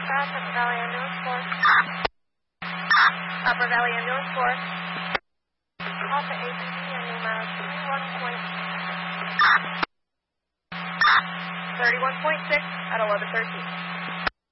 dispatch, Upper Valley Ambulance Force. Upper Valley Ambulance Force. Call to APD and Lima 31.6 at 11:13.